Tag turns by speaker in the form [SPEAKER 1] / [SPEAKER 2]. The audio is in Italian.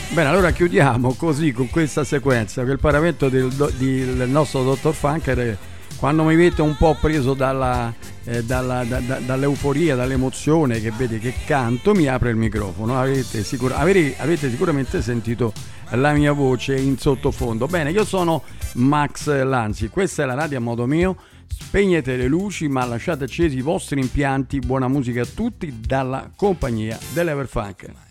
[SPEAKER 1] Bene, allora chiudiamo così con questa sequenza, che il paravento del nostro Dottor Funker, quando mi mette un po' preso dall'euforia, dall'emozione, che vede che canto, mi apre il microfono. Avete sicuramente sentito la mia voce in sottofondo. Bene, io sono Max Lanzi, questa è la radio a modo mio. Spegnete le luci ma lasciate accesi i vostri impianti. Buona musica a tutti dalla compagnia dell'Everfunk.